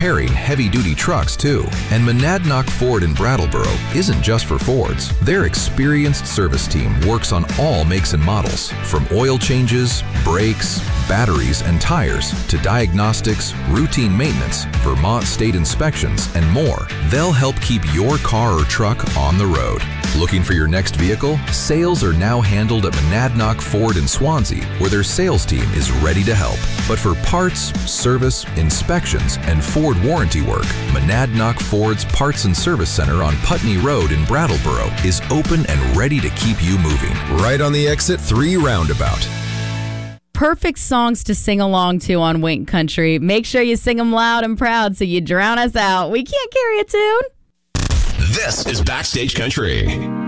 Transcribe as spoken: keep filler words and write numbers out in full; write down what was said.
repairing heavy-duty trucks too. And Monadnock Ford in Brattleboro isn't just for Fords. Their experienced service team works on all makes and models, from oil changes, brakes, batteries, and tires to diagnostics, routine maintenance, Vermont state inspections, and more. They'll help keep your car or truck on the road. Looking for your next vehicle? Sales are now handled at Monadnock Ford in Swansea, where their sales team is ready to help. But for parts, service, inspections, and Ford warranty work, Monadnock Ford's Parts and Service Center on Putney Road in Brattleboro is open and ready to keep you moving. Right on the Exit three roundabout. Perfect songs to sing along to on Wink Country. Make sure you sing them loud and proud so you drown us out. We can't carry a tune. This is Backstage Country.